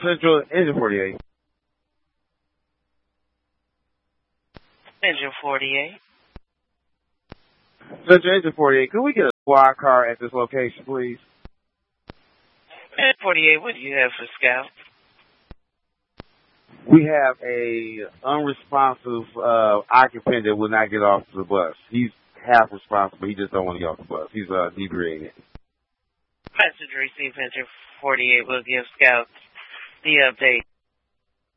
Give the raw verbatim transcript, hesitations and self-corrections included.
Central, Engine forty-eight. Engine forty-eight. Central, Engine forty-eight. Could we get a squad car at this location, please? Engine forty-eight, what do you have for Scout? We have a unresponsive uh, occupant that will not get off the bus. He's half responsible. He just don't want to get off the bus. He's uh, debriefing. Passenger received Engine forty-eight will give Scout the update.